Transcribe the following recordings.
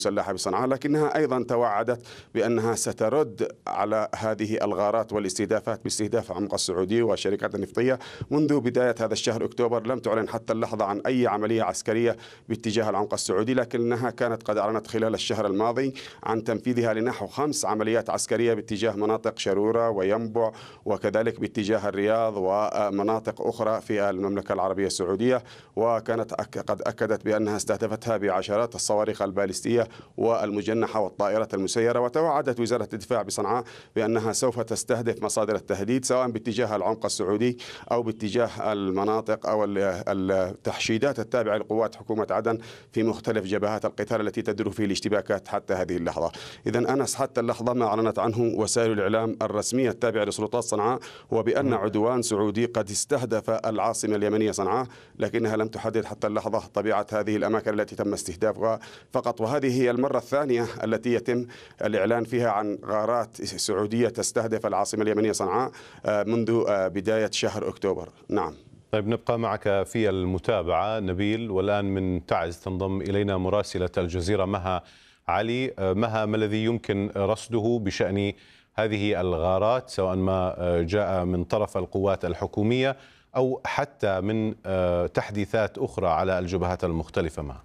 المسلحة بصنعاء، لكنها أيضا توعدت بأنها سترد على هذه الغارات والاستهدافات باستهداف عمق السعودي والشركات النفطية. منذ بداية هذا الشهر أكتوبر لم تعلن حتى اللحظة عن أي عملية عسكرية باتجاه العمق السعودي، لكنها كانت قد أعلنت خلال الشهر الماضي عن تنفيذها لنحو 5 عمليات عسكرية باتجاه مناطق شرورة وينبع، وكذلك باتجاه الرياض ومناطق أخرى في المملكة العربية السعودية. وكانت قد أكدت بأنها استهدفتها بعشرات الصواريخ البالستية والمجنحة والطائرة المسيرة. وتوعدت وزارة الدفاع بصنعاء بأنها سوف تستهدف مصادر التهديد سواء باتجاه العمق السعودي أو باتجاه المناطق أو التحشيدات التابعة لقوات حكومة عدن في مختلف جبهات القتال التي تدور فيه الاشتباكات حتى هذه اللحظة. إذن أنس، حتى اللحظة ما أعلنت عنه وسائل الإعلام الرسمية التابعة لسلطات صنعاء هو بأن عدوان سعودي قد استهدف العاصمة اليمنية صنعاء، لكنها لم تحدد حتى اللحظة طبيعة هذه الأماكن التي تم استهدافها فقط. وهذه هي المرة الثانية التي يتم الإعلان فيها عن غارات سعودية تستهدف العاصمة اليمنية صنعاء منذ بداية شهر أكتوبر. نعم. طيب، نبقى معك في المتابعة نبيل، والآن من تعز تنضم إلينا مراسلة الجزيرة مها علي. مها، ما الذي يمكن رصده بشأن هذه الغارات سواء ما جاء من طرف القوات الحكومية أو حتى من تحديثات أخرى على الجبهات المختلفة معها؟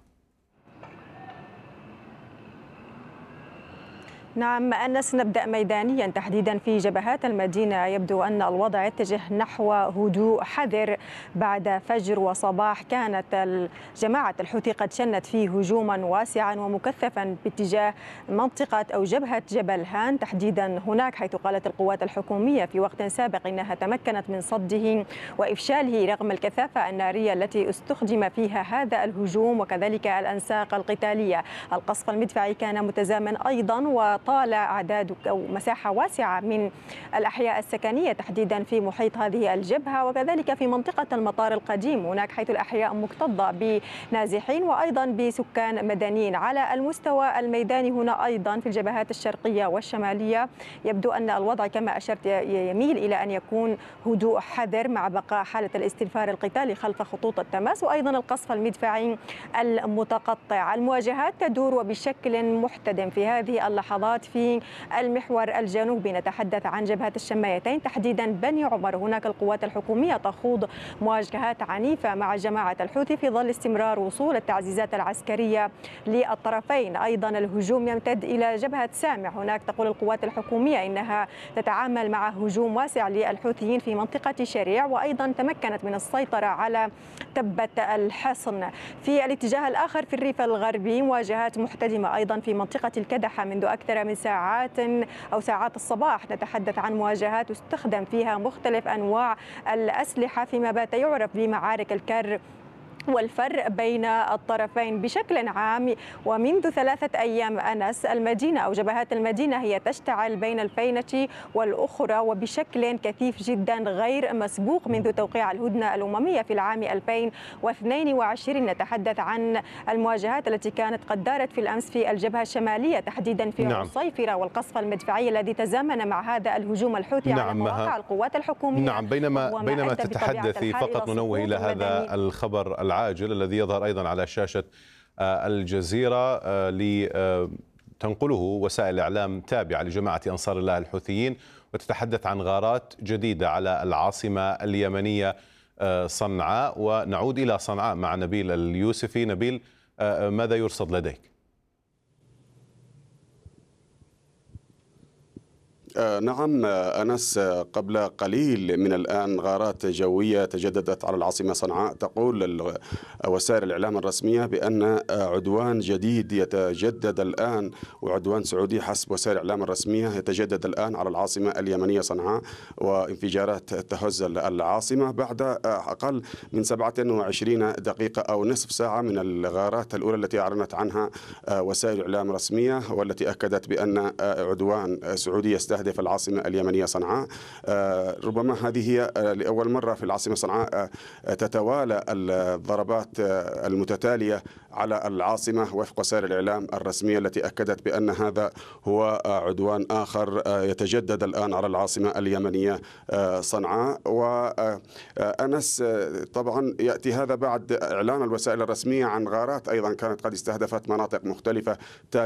نعم أنس، نبدأ ميدانيا تحديدا في جبهات المدينة. يبدو أن الوضع يتجه نحو هدوء حذر بعد فجر وصباح كانت جماعة الحوثي قد شنت فيه هجوما واسعا ومكثفا باتجاه منطقة أو جبهة جبل هان تحديدا هناك، حيث قالت القوات الحكومية في وقت سابق إنها تمكنت من صده وإفشاله رغم الكثافة النارية التي استخدم فيها هذا الهجوم وكذلك الأنساق القتالية. القصف المدفعي كان متزامن أيضا طالع أعداد أو مساحة واسعة من الأحياء السكنية تحديدا في محيط هذه الجبهة وكذلك في منطقة المطار القديم هناك، حيث الأحياء مكتظة بنازحين وأيضا بسكان مدنيين. على المستوى الميداني هنا أيضا في الجبهات الشرقية والشمالية يبدو أن الوضع كما أشرت يميل إلى أن يكون هدوء حذر مع بقاء حالة الاستنفار القتالي خلف خطوط التماس وأيضا القصف المدفعي المتقطع. المواجهات تدور وبشكل محتدم في هذه اللحظات في المحور الجنوبي. نتحدث عن جبهة الشمايتين تحديدا بني عمر. هناك القوات الحكومية تخوض مواجهات عنيفة مع جماعة الحوثي في ظل استمرار وصول التعزيزات العسكرية للطرفين. أيضا الهجوم يمتد إلى جبهة سامع. هناك تقول القوات الحكومية إنها تتعامل مع هجوم واسع للحوثيين في منطقة شريع وأيضا تمكنت من السيطرة على تبة الحصن. في الاتجاه الآخر في الريف الغربي مواجهات محتدمة أيضا في منطقة الكدحة منذ أكثر من ساعات أو ساعات الصباح. نتحدث عن مواجهات استخدم فيها مختلف أنواع الأسلحة فيما بات يعرف بمعارك الكر والفر بين الطرفين بشكل عام. ومنذ 3 أيام أنس، المدينة أو جبهات المدينة هي تشتعل بين الفينة والأخرى وبشكل كثيف جدا غير مسبوق منذ توقيع الهدنة الأممية في العام 2022. نتحدث عن المواجهات التي كانت قد دارت في الأمس في الجبهة الشمالية تحديدا في عصيفرة والقصف المدفعي الذي تزامن مع هذا الهجوم الحوثي على مواقع القوات الحكومية. نعم، بينما تتحدثي فقط ننوه إلى هذا الخبر العاجل الذي يظهر أيضا على شاشة الجزيرة لتنقله وسائل الإعلام تابعة لجماعة أنصار الله الحوثيين، وتتحدث عن غارات جديدة على العاصمة اليمنية صنعاء. ونعود إلى صنعاء مع نبيل اليوسفي. نبيل، ماذا يرصد لديك؟ نعم أنس، قبل قليل من الآن غارات جوية تجددت على العاصمة صنعاء. تقول وسائل الإعلام الرسمية بأن عدوان جديد يتجدد الآن، وعدوان سعودي حسب وسائل الإعلام الرسمية يتجدد الآن على العاصمة اليمنية صنعاء، وانفجارات تهز العاصمة بعد أقل من 27 دقيقة أو نصف ساعة من الغارات الأولى التي أعلنت عنها وسائل الإعلام الرسمية، والتي أكدت بأن عدوان سعودي يستهدف في العاصمة اليمنية صنعاء. ربما هذه هي لأول مرة في العاصمة صنعاء تتوالى الضربات المتتالية على العاصمة وفق وسائل الإعلام الرسمية التي أكدت بأن هذا هو عدوان آخر يتجدد الآن على العاصمة اليمنية صنعاء. وأنس، طبعا يأتي هذا بعد إعلان الوسائل الرسمية عن غارات أيضا كانت قد استهدفت مناطق مختلفة